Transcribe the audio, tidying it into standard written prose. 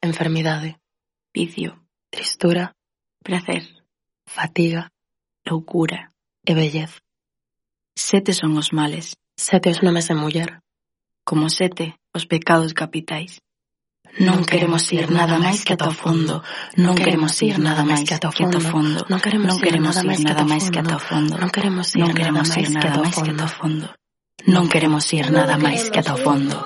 enfermidade, vicio, tristura, pracer, fatiga loucura. e vellez. 7 son os males, 7 os nomes de muller. como 7 os pecados capitais. Non queremos ir nada máis que ata o fondo, non queremos ir nada máis que ata o fondo, non queremos ir nada máis que ata o fondo, non queremos ir nada máis que ata o fondo, non queremos ir nada máis que ata o fondo.